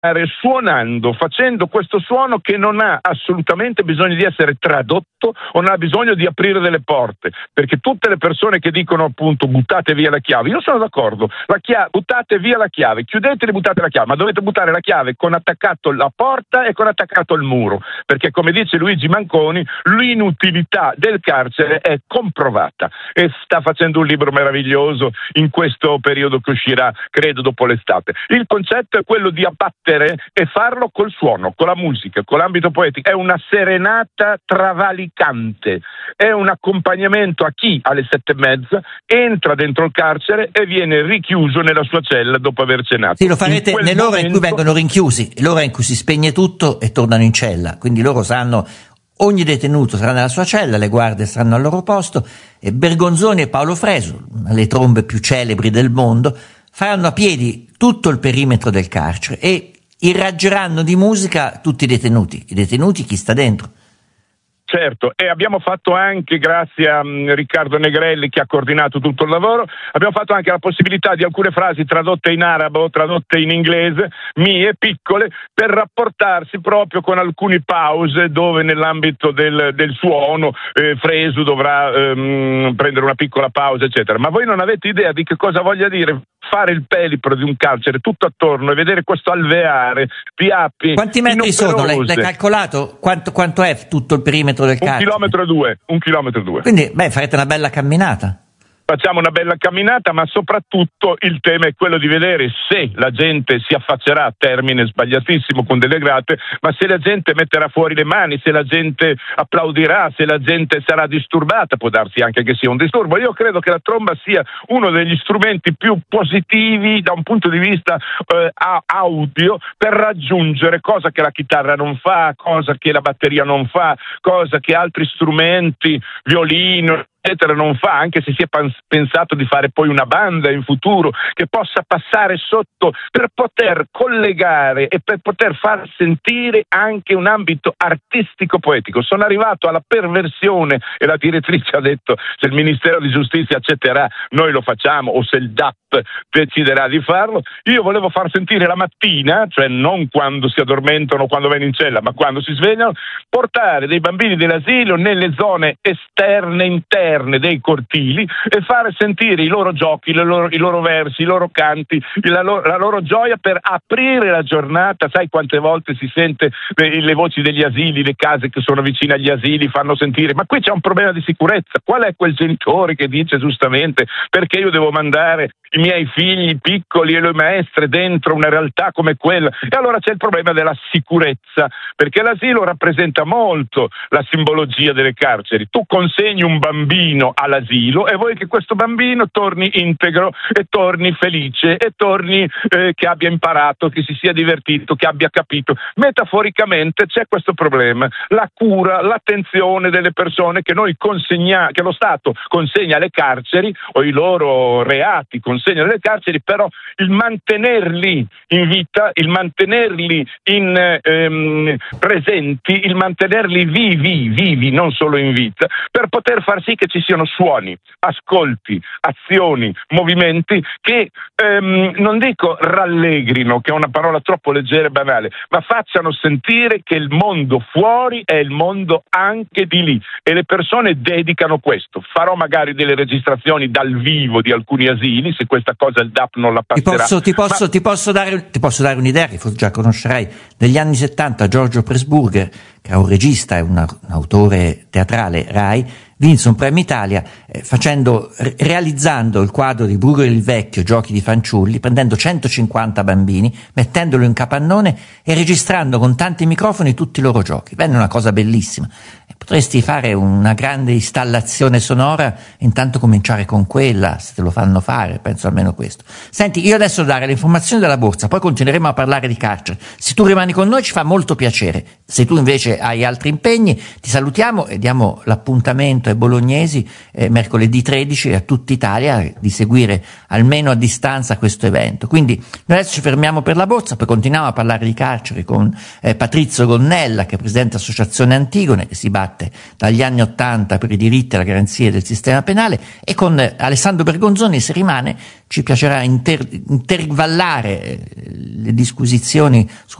suonando, facendo questo suono che non ha assolutamente bisogno di essere tradotto o non ha bisogno di aprire delle porte, perché tutte le persone che dicono appunto buttate via la chiave, io sono d'accordo, buttate via la chiave, chiudetela e buttate la chiave, ma dovete buttare la chiave con attaccato la porta e con attaccato il muro, perché come dice Luigi Manconi l'inutilità del carcere è comprovata, e sta facendo un libro meraviglioso in questo periodo che uscirà credo dopo l'estate. Il concetto è quello di abbattere e farlo col suono, con la musica, con l'ambito poetico. È una serenata travalicante, è un accompagnamento a chi alle 7:30 entra dentro il carcere e viene richiuso nella sua cella dopo aver cenato. Sì, lo farete nell'ora in cui vengono rinchiusi, l'ora in cui si spegne tutto e tornano in cella, quindi loro sanno, ogni detenuto sarà nella sua cella, le guardie saranno al loro posto, e Bergonzoni e Paolo Fresu, le trombe più celebri del mondo, faranno a piedi tutto il perimetro del carcere e irraggeranno di musica tutti i detenuti, chi sta dentro. Certo, e abbiamo fatto anche, grazie a Riccardo Negrelli che ha coordinato tutto il lavoro, abbiamo fatto anche la possibilità di alcune frasi tradotte in arabo, tradotte in inglese, mie, piccole, per rapportarsi proprio con alcune pause dove nell'ambito del suono Fresu dovrà prendere una piccola pausa, eccetera. Ma voi non avete idea di che cosa voglia dire fare il pelipro di un carcere tutto attorno e vedere questo alveare di api. Quanti metri sono? L'hai calcolato? Quanto è tutto il perimetro del carcere? 1,2 km. Quindi, farete una bella camminata. Facciamo una bella camminata, ma soprattutto il tema è quello di vedere se la gente si affaccerà, termine sbagliatissimo con delle grate, ma se la gente metterà fuori le mani, se la gente applaudirà, se la gente sarà disturbata, può darsi anche che sia un disturbo. Io credo che la tromba sia uno degli strumenti più positivi da un punto di vista audio per raggiungere cosa che la chitarra non fa, cosa che la batteria non fa, cosa che altri strumenti, violino, eccetera, non fa, anche se si è pensato di fare poi una banda in futuro che possa passare sotto per poter collegare e per poter far sentire anche un ambito artistico poetico. Sono arrivato alla perversione e la direttrice ha detto se il Ministero di Giustizia accetterà noi lo facciamo, o se il DAP deciderà di farlo. Io volevo far sentire la mattina, cioè non quando si addormentano, quando vanno in cella, ma quando si svegliano, portare dei bambini dell'asilo nelle zone esterne, interne dei cortili e fare sentire i loro giochi, i loro versi, i loro canti, la loro gioia per aprire la giornata. Sai quante volte si sente le voci degli asili, le case che sono vicine agli asili fanno sentire, ma qui c'è un problema di sicurezza. Qual è quel genitore che dice giustamente perché io devo mandare i miei figli piccoli e le maestre dentro una realtà come quella? E allora c'è il problema della sicurezza, perché l'asilo rappresenta molto la simbologia delle carceri. Tu consegni un bambino all'asilo e vuoi che questo bambino torni integro e torni felice e torni che abbia imparato, che si sia divertito, che abbia capito. Metaforicamente c'è questo problema, la cura, l'attenzione delle persone che noi che lo Stato consegna alle carceri, o i loro reati consegna alle carceri, però il mantenerli in vita, il mantenerli presenti, il mantenerli vivi, non solo in vita, per poter far sì che ci siano suoni, ascolti, azioni, movimenti che non dico rallegrino, che è una parola troppo leggera e banale, ma facciano sentire che il mondo fuori è il mondo anche di lì, e le persone dedicano questo. Farò magari delle registrazioni dal vivo di alcuni asili, se questa cosa il DAP non la passerà. Ti posso dare un'idea che forse già conoscerai. Negli anni 70 Giorgio Pressburger, che è un regista e un autore teatrale Rai, vinse un premio Italia realizzando il quadro di Bruegel il Vecchio, Giochi di fanciulli, prendendo 150 bambini, mettendolo in capannone e registrando con tanti microfoni tutti i loro giochi. Venne una cosa bellissima. Potresti fare una grande installazione sonora e intanto cominciare con quella, se te lo fanno fare, penso almeno questo. Senti, io adesso dare le informazioni della borsa, poi continueremo a parlare di carcere. Se tu rimani con noi ci fa molto piacere. Se tu invece invece hai altri impegni. Ti salutiamo e diamo l'appuntamento ai bolognesi mercoledì 13 a tutta Italia di seguire almeno a distanza questo evento. Quindi noi adesso ci fermiamo per la borsa, poi continuiamo a parlare di carceri con Patrizio Gonnella, che è presidente dell'Associazione Antigone, che si batte dagli anni '80 per i diritti e la garanzia del sistema penale, e con Alessandro Bergonzoni. Se rimane ci piacerà intervallare le disquisizioni su